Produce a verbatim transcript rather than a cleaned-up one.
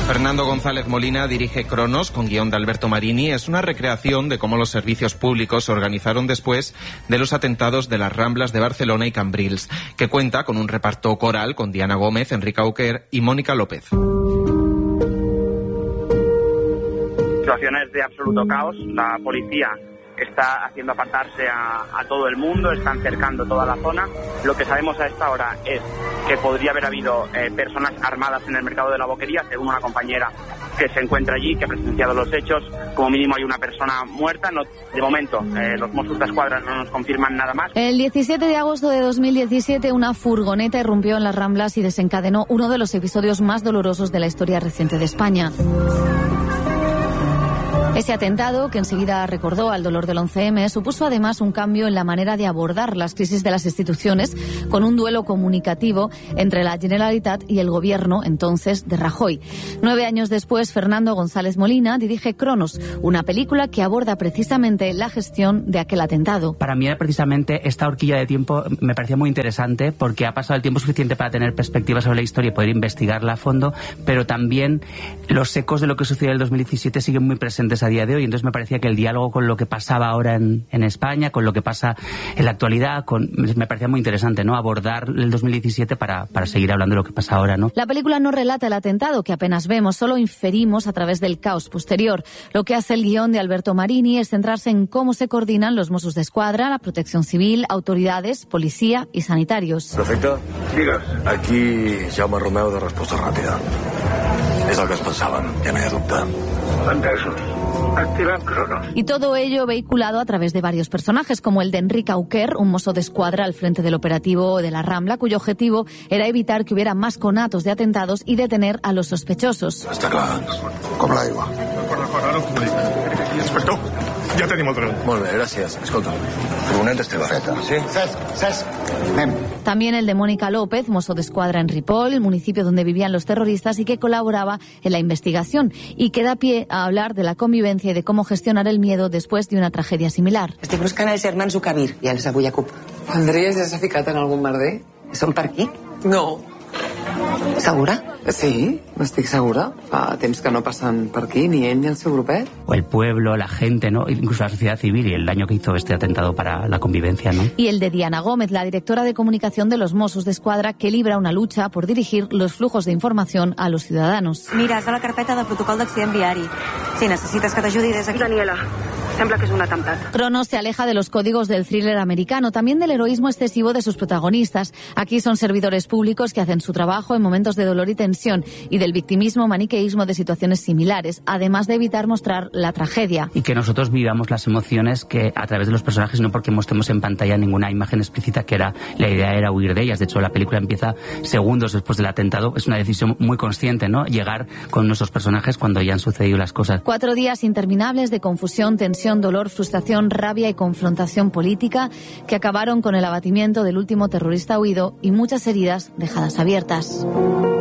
Fernando González Molina dirige Cronos, con guión de Alberto Marini. Es una recreación de cómo los servicios públicos se organizaron después de los atentados de las Ramblas de Barcelona y Cambrils, que cuenta con un reparto coral con Diana Gómez, Enrique Auquer y Mónica López. Situaciones de absoluto caos. La policía está haciendo apartarse a, a todo el mundo, están cercando toda la zona. Lo que sabemos a esta hora es que podría haber habido eh, personas armadas en el mercado de la Boquería, según una compañera que se encuentra allí, que ha presenciado los hechos. Como mínimo hay una persona muerta. No, de momento, eh, los Mossos d'Esquadra no nos confirman nada más. El diecisiete de agosto de dos mil diecisiete, una furgoneta irrumpió en las Ramblas y desencadenó uno de los episodios más dolorosos de la historia reciente de España. Ese atentado, que enseguida recordó al dolor del once eme, supuso además un cambio en la manera de abordar las crisis de las instituciones, con un duelo comunicativo entre la Generalitat y el gobierno entonces de Rajoy. Nueve años después, Fernando González Molina dirige Cronos, una película que aborda precisamente la gestión de aquel atentado. Para mí, precisamente, esta horquilla de tiempo me parecía muy interesante porque ha pasado el tiempo suficiente para tener perspectiva sobre la historia y poder investigarla a fondo, pero también los ecos de lo que sucedió en el dos mil diecisiete siguen muy presentes a día de hoy, entonces me parecía que el diálogo con lo que pasaba ahora en, en España, con lo que pasa en la actualidad, con, me parecía muy interesante, ¿no? Abordar el dos mil diecisiete para, para seguir hablando de lo que pasa ahora, ¿no? La película no relata el atentado que apenas vemos, solo inferimos a través del caos posterior. Lo que hace el guión de Alberto Marini es centrarse en cómo se coordinan los Mossos d'Esquadra, la Protección Civil, autoridades, policía y sanitarios. Perfecte. Digues. Aquí Jaume Romeu de Resposta Ràpida. És el que es pensaven, ja no hi ha dubte. Entesos. Activan Cronos. Y todo ello vehiculado a través de varios personajes, como el de Enrique Auquer, un mosso d'esquadra al frente del operativo de la Rambla, cuyo objetivo era evitar que hubiera más conatos de atentados y detener a los sospechosos. Està clar, com l'aigua. Inspector, ja tenim el dron. Molt bé, gràcies. Escolta, furgoneta és teva. Feta. Sí? Cesc, Cesc, anem. También el de Mónica López, mosso d'esquadra en Ripoll, el municipio donde vivían los terroristas y que colaboraba en la investigación, y que da pie a hablar de la convivencia y de cómo gestionar el miedo después de una tragedia similar. Estic buscant els germans Zucabir i els avui a CUP. Andrés ja s'ha ficat en algun merder? Són per aquí? No. Segura? Sí, estic segura. Fa temps que no passen per aquí, ni ell ni el seu grupet. O el pueblo, la gente, ¿no? Incluso la sociedad civil y el daño que hizo este atentado para la convivencia, ¿no? Y el de Diana Gómez, la directora de comunicación de los Mossos d'Esquadra, que libra una lucha por dirigir los flujos de información a los ciudadanos. Mira, és a la carpeta de protocol d'accident viari. Si necessites que t'ajudi des aquí. Daniela, sembla que és un atemptat. Cronos se aleja de los códigos del thriller americano, también del heroísmo excesivo de sus protagonistas. Aquí son servidores públicos que hacen su trabajo en momentos de dolor y tensión, y del victimismo maniqueísmo de situaciones similares, además de evitar mostrar la tragedia. Y que nosotros vivamos las emociones que a través de los personajes, no porque mostremos en pantalla ninguna imagen explícita, que era la idea era huir de ellas. De hecho, la película empieza segundos después del atentado. Es una decisión muy consciente, ¿no? Llegar con nuestros personajes cuando ya han sucedido las cosas. Cuatro días interminables de confusión, tensión, dolor, frustración, rabia y confrontación política que acabaron con el abatimiento del último terrorista huido y muchas heridas dejadas abiertas.